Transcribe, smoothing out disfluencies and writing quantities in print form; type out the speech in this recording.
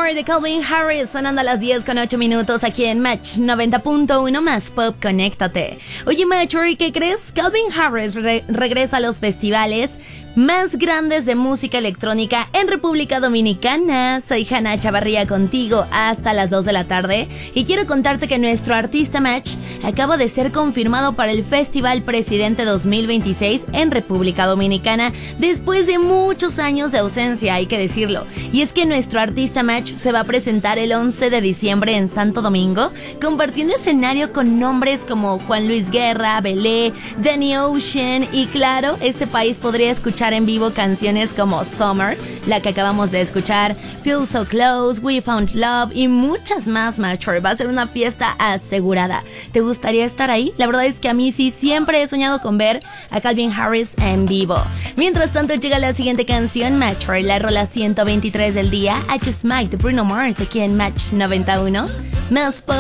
More de Calvin Harris sonando a las 10:08 aquí en Match 90.1 más Pop, conéctate. Oye, Matcher, ¿qué crees? Calvin Harris regresa a los festivales más grandes de música electrónica en República Dominicana. Soy Hanna Chavarría contigo hasta las 2 de la tarde y quiero contarte que nuestro artista Match acaba de ser confirmado para el Festival Presidente 2026 en República Dominicana después de muchos años de ausencia, hay que decirlo. Y es que nuestro artista Match se va a presentar el 11 de diciembre en Santo Domingo, compartiendo escenario con nombres como Juan Luis Guerra, Belé, Danny Ocean y claro, este país podría escuchar en vivo canciones como Summer, la que acabamos de escuchar, Feel So Close, We Found Love y muchas más, Matcher. Va a ser una fiesta asegurada. ¿Te gustaría estar ahí? La verdad es que a mí sí siempre he soñado con ver a Calvin Harris en vivo. Mientras tanto llega la siguiente canción, Matcher, la rola 123 del día, I Just Might de Bruno Mars aquí en Match 91. Más